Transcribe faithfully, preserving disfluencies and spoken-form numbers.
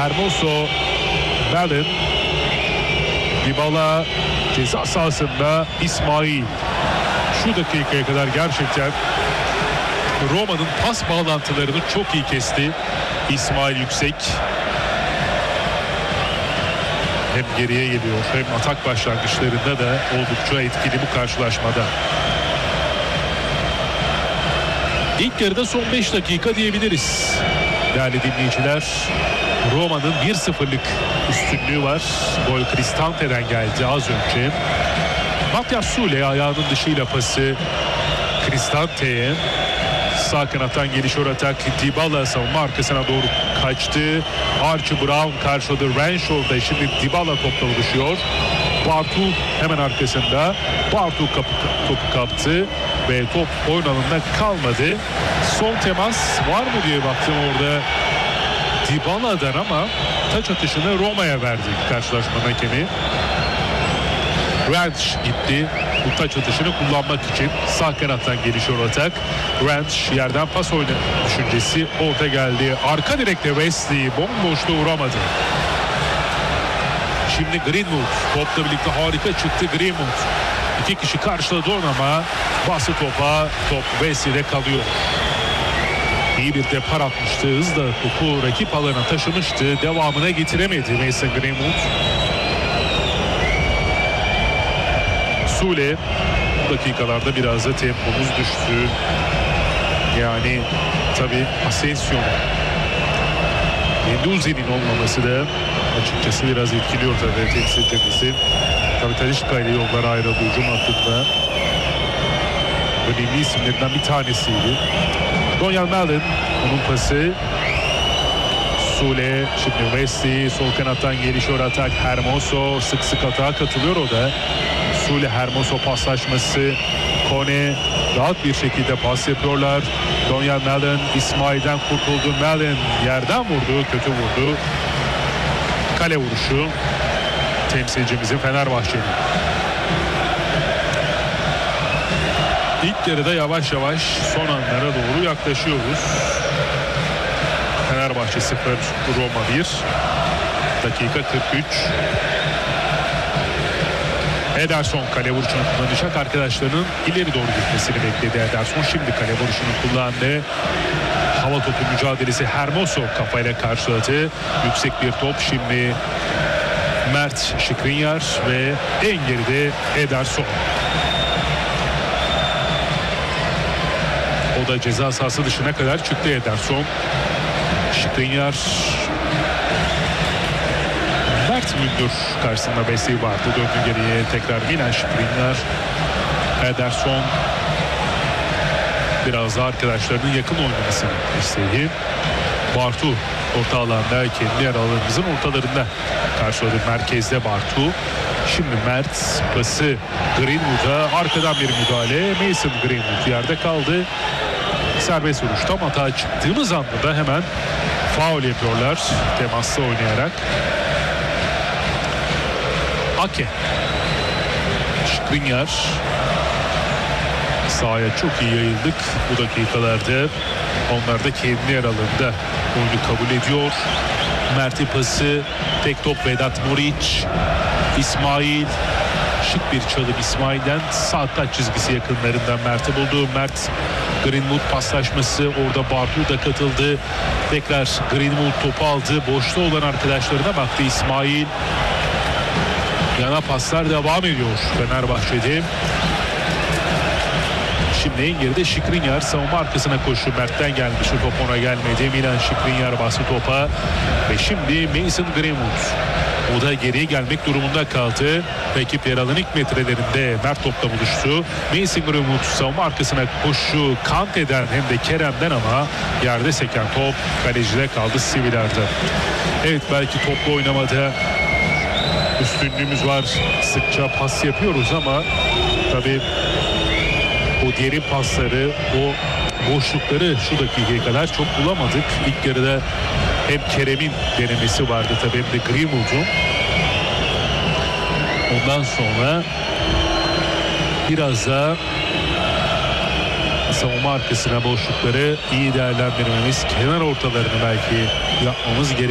Hermoso, Malen, Dybala ceza sahasında, İsmail. Şu dakikaya kadar gerçekten Roma'nın pas bağlantılarını çok iyi kesti İsmail Yüksek. Hem geriye geliyor hem atak başlangıçlarında da oldukça etkili bu karşılaşmada. İlk yarıda son beş dakika diyebiliriz değerli dinleyiciler. Roma'nın bir sıfırlık üstünlüğü var. Gol Cristante'den geldi az önce. Matias Sule ayağının dışıyla pası Cristante'ye. Sağ kanattan gelişiyor atak. Dybala savunma arkasına doğru kaçtı. Archie Brown karşıladı. Renshaw'da şimdi Dybala topla buluşuyor. Bartu hemen arkasında. Bartu kapı, topu kaptı ve top oyun alanında kalmadı. Son temas var mı diye baktım orada Dybala'dan ama taç atışını Roma'ya verdi karşılaşmanın hakemi. Ranch gitti bu taç atışını kullanmak için. Sağ kanattan gelişiyor atak. Ranch yerden pas oyunu düşüncesi orta geldi. Arka direkte Wesley bomboşta vuramadı. Şimdi Greenwood topla birlikte harika çıktı Greenwood. İki kişi karşıladı onu ama bası topa, top Wesley'de kalıyor. İyi bir depar atmıştı. Hızla topu rakip alana taşımıştı. Devamına getiremedi Mason Greenwood. Sule bu dakikalarda biraz da tempomuz düştü. Yani tabii Asensio'nun Menduzi'nin olmaması da açıkçası biraz etkiliyor tabii temsilcimizi. Tabii Talisca ile yollara ayrıldı hücum hattında. Önemli isimlerinden bir tanesiydi. Donyal Malen onun pası. Sule şimdi Wesley sol kanattan gelişiyor atak. Hermoso sık sık atağa katılıyor o da. Sule Hermoso paslaşması. Kone rahat bir şekilde pas yapıyorlar. Donyal Malen İsmail'den kurtuldu. Malen yerden vurdu, kötü vurdu. Kale vuruşu temsilcimizin Fenerbahçe'nin. İlk yarıda yavaş yavaş son anlara doğru yaklaşıyoruz. Fenerbahçe sıfır, Roma bir. Dakika kırk üç. Ederson kale vuruşunu kullanacak. Arkadaşlarının ileri doğru gitmesini bekledi Ederson. Şimdi kale vuruşunu kullandı. Hava topu mücadelesi Hermoso kafayla karşıladı. Yüksek bir top şimdi Mert Skriniar ve en geride Ederson. O da ceza sahası dışına kadar çıktı Ederson. Skriniar Mert Müldür karşısında Wesley vardı. Döndü geriye tekrar Milan Skriniar. Ederson biraz da arkadaşlarının yakın oynamasını istedi. Bartu orta alanda kendi yer alanımızın ortalarında karşıladı. Merkezde Bartu. Şimdi Mert pası Greenwood'a, arkadan bir müdahale. Mason Greenwood yerde kaldı. Serbest vuruş. Tam hata çıktığımız anda da hemen faul yapıyorlar temasla oynayarak. Ake. Skriniar. Sahaya çok iyi yayıldık bu dakikalarda. Onlar da kendi yer alanında oyunu kabul ediyor. Mert'in pası, tek top Vedat Muriç. İsmail, şık bir çalım İsmail'den, sağ taç çizgisi yakınlarından Mert'i buldu. Mert Greenwood paslaşması, orada Bartu da katıldı. Tekrar Greenwood topu aldı. Boşta olan arkadaşlarına baktı İsmail. Yana paslar devam ediyor Fenerbahçe'de. Şimdi en geride Skriniar savunma arkasına koştu. Mert'ten gelmiş o top ona gelmedi. Milan Skriniar bastı topa. Ve şimdi Mason Greenwood. O da geriye gelmek durumunda kaldı. Rakip yer alan ilk metrelerinde Mert topla buluştu. Mason Greenwood savunma arkasına koşu Kante'den hem de Kerem'den ama yerde seken top kalecide kaldı Siviler'de. Evet, belki toplu oynamada üstünlüğümüz var. Sıkça pas yapıyoruz ama tabii o derin pasları, o boşlukları şu dakikaya kadar çok bulamadık. İlk yarıda hem Kerem'in denemesi vardı tabii hem de Greenwood'un. Ondan sonra biraz da savunma arkasına boşlukları iyi değerlendirmemiz, kenar ortalarını belki yapmamız gerekiyor.